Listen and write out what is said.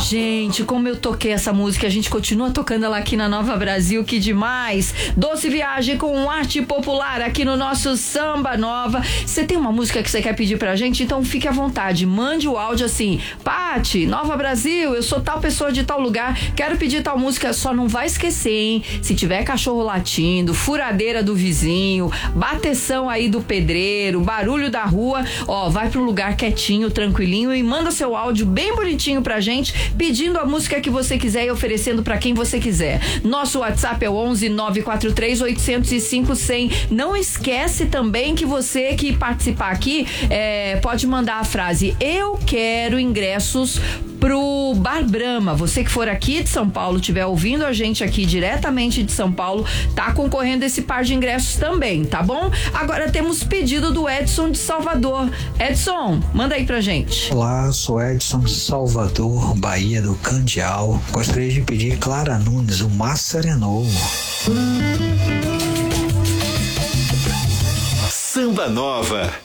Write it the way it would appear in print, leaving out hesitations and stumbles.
Gente, como eu toquei essa música, a gente continua tocando ela aqui na Nova Brasil, que demais. Doce Viagem com arte popular aqui no nosso Samba Nova. Você tem uma música que você quer pedir pra gente? Então fique à vontade, mande o áudio assim: Pati, Nova Brasil, eu sou tal pessoa de tal lugar, quero pedir tal música. Só não vai esquecer, hein? Se tiver cachorro latindo, furadeira do vizinho, bateção aí do pedreiro, barulho da rua, ó, vai pra um lugar quietinho, tranquilinho e manda seu áudio bem bonitinho pra gente, pedindo a música que você quiser e oferecendo pra quem você quiser. Nosso WhatsApp é o 11 943 805 100. Não esquece também que você que participar aqui pode mandar a frase: eu quero ingressos pro Bar Brahma. Você que for aqui de São Paulo, estiver ouvindo a gente aqui diretamente de São Paulo, tá concorrendo esse par de ingressos também, tá bom? Agora temos pedido do Edson de Salvador. Edson, manda aí pra gente. Olá, sou Edson de Salvador, Bahia do Candial. Gostaria de pedir Clara Nunes, o Máscara é Novo. Samba Nova.